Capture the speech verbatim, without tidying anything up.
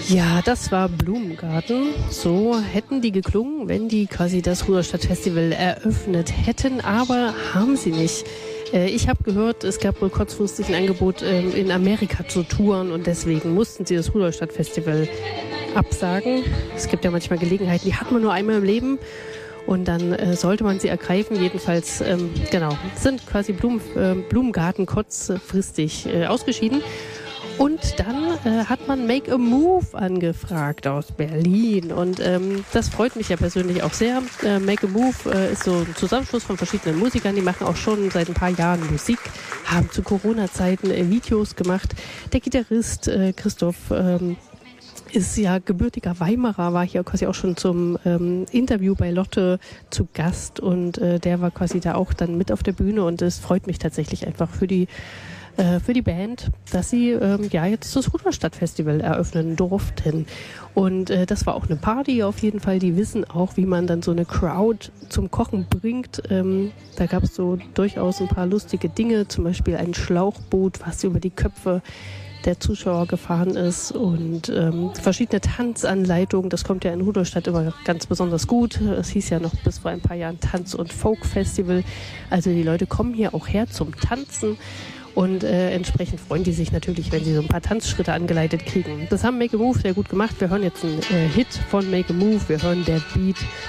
Ja, das war Blumengarten. So hätten die geklungen, wenn die quasi das Rudolstadt-Festival eröffnet hätten, aber haben sie nicht. Äh, ich habe gehört, es gab wohl kurzfristig ein Angebot, ähm, in Amerika zu touren und deswegen mussten sie das Rudolstadt-Festival absagen. Es gibt ja manchmal Gelegenheiten, die hat man nur einmal im Leben und dann äh, sollte man sie ergreifen. Jedenfalls, ähm, genau, sind quasi Blumen, äh, Blumengarten kurzfristig äh, ausgeschieden. Und dann äh, hat man Make a Move angefragt aus Berlin und ähm, das freut mich ja persönlich auch sehr. Äh, Make a Move äh, ist so ein Zusammenschluss von verschiedenen Musikern, die machen auch schon seit ein paar Jahren Musik, haben zu Corona-Zeiten äh, Videos gemacht. Der Gitarrist äh, Christoph ähm, ist ja gebürtiger Weimarer, war hier quasi auch schon zum ähm, Interview bei Lotte zu Gast und äh, der war quasi da auch dann mit auf der Bühne und es freut mich tatsächlich einfach für die für die Band, dass sie ähm, ja jetzt das Rudolstadt-Festival eröffnen durften. Und äh, das war auch eine Party auf jeden Fall. Die wissen auch, wie man dann so eine Crowd zum Kochen bringt. Ähm, da gab es so durchaus ein paar lustige Dinge, zum Beispiel ein Schlauchboot, was über die Köpfe der Zuschauer gefahren ist und ähm, verschiedene Tanzanleitungen. Das kommt ja in Rudolstadt immer ganz besonders gut. Es hieß ja noch bis vor ein paar Jahren Tanz- und Folk-Festival. Also die Leute kommen hier auch her zum Tanzen. Und äh, entsprechend freuen die sich natürlich, wenn sie so ein paar Tanzschritte angeleitet kriegen. Das haben Make a Move sehr gut gemacht. Wir hören jetzt einen äh, Hit von Make a Move. Wir hören Der Beat